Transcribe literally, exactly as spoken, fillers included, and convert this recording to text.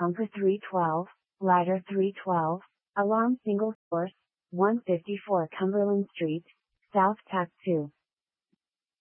pumper three twelve, ladder three twelve, alarm single source, one fifty-four Cumberland Street, South Tack two.